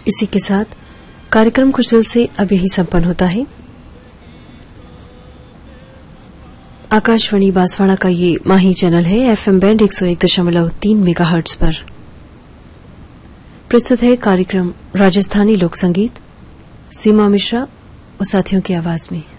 इसी के साथ कार्यक्रम कुछ दिल से अब यही संपन्न होता है। आकाशवाणी बांसवाड़ा का ये माही चैनल है एफएम बैंड 101.3 मेगाहर्ट्ज पर। प्रस्तुत है कार्यक्रम राजस्थानी लोक संगीत। सीमा मिश्रा और साथियों की आवाज में।